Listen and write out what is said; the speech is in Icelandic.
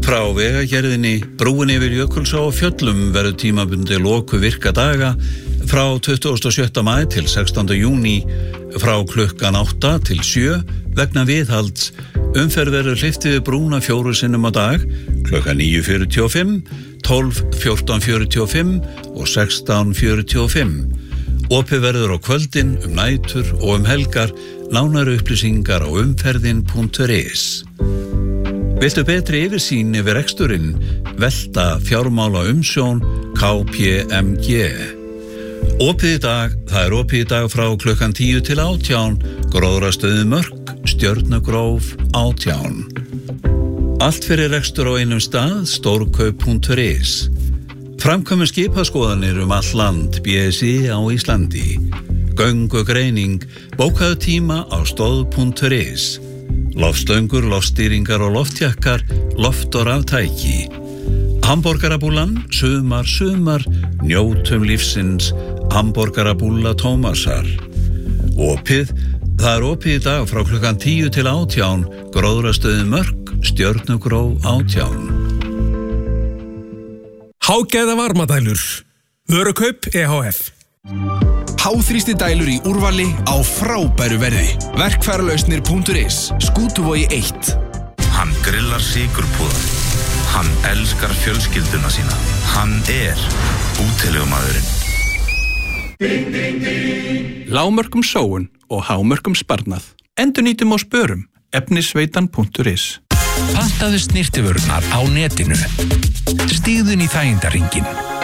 Frá vegagerðinni, brúin yfir Jökulsá og Fjöllum verður tímabundi loku virka daga frá 27. maí til 16. júní frá klukkan 8 til 7 vegna viðhalds. Umferð verður hleypt við brúna 4 sinnum á dag, klukkan 9:45, 12, 14:45 og 16:45. Opið verður á kvöldin, nætur og helgar, nánari upplýsingar á umferðin.is. Viltu betri yfirsýn yfir reksturinn? Velta fjármála umsjón KPMG. Opið í dag, það er opið í dag frá klukkan 10 til 18, Gróðrastöð Mörk, Stjörnugróf 18. Allt fyrir rekstur á einum stað, stórkaup.is. Framkvæmur skipaskoðanir all land, BSI á Íslandi. Göngugreining, bókaðu tíma á stóð.is. Loftstöngur, loftstýringar og loftjakkar, loft og raftæki. Hamborgarabúlan, sumar, njótum lífsins, Hamborgarabúla Tómasar. Opið, það er opið í dag frá klukkan 10 til 18, Gróðrastöð Mörk, Stjörnugróf 18. Hágæða varmadælur, Vörukaup EHF. Háþrýsti dælur í úrvali á frábæru verði. Verkfæralausnir.is, Skútuvogi 1. Hann grillar sykurpúða. Hann elskar fjölskylduna sína. Hann útilegumaðurinn. Lágmörkum sóun og hámörkum sparnað. Endurnýtum og spörum. Efnisveitan.is. Pantaðu snyrtivörurnar á netinu. Stígðun í þægindaringinn.